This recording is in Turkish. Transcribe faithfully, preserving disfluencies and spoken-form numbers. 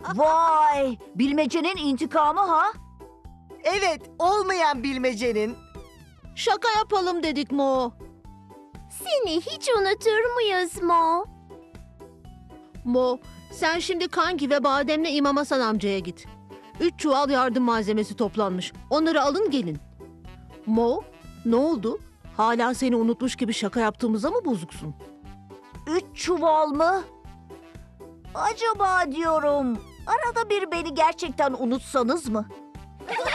Vay! Bilmecenin intikamı ha? Evet, olmayan bilmecenin. Şaka yapalım dedik Mo. Seni hiç unutur muyuz Mo? Mo, sen şimdi Kanki ve Badem'le İmam Hasan amcaya git. Üç çuval yardım malzemesi toplanmış. Onları alın gelin. Mo, ne oldu? Hala seni unutmuş gibi şaka yaptığımıza mı bozuksun? Üç çuval mı? Acaba diyorum, arada bir beni gerçekten unutsanız mı?